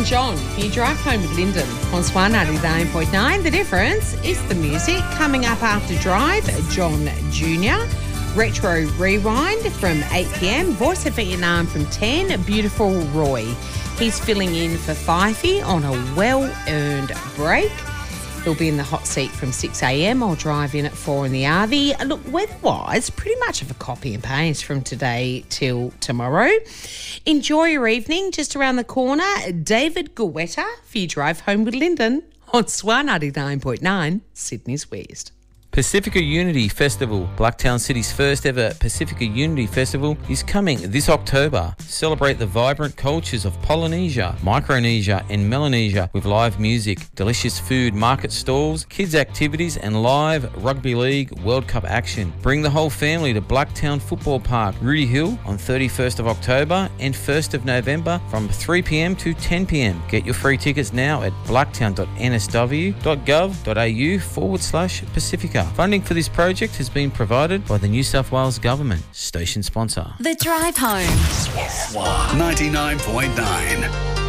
Elton John, you drive home with Lyndon on Swan 99.9. The difference is the music. Coming up after Drive, John Jr., Retro Rewind from 8 p.m, Voice of Vietnam from 10, Beautiful Roy. He's filling in for Fifey on a well-earned break. He'll be in the hot seat from 6 a.m. I'll drive in at 4 in the RV. Look, weather-wise, pretty much of a copy and paste from today till tomorrow. Enjoy your evening. Just around the corner, David Guetta for your drive home with Lyndon on Swan 99.9, Sydney's West. Pacifica Unity Festival, Blacktown City's first ever Pacifica Unity Festival, is coming this October. Celebrate the vibrant cultures of Polynesia, Micronesia and Melanesia with live music, delicious food, market stalls, kids activities and live Rugby League World Cup action. Bring the whole family to Blacktown Football Park, Rudy Hill on 31st of October and 1st of November from 3 p.m. to 10 p.m. Get your free tickets now at blacktown.nsw.gov.au/Pacifica. Funding for this project has been provided by the New South Wales Government. Station sponsor. The Drive Home. Swan 99.9.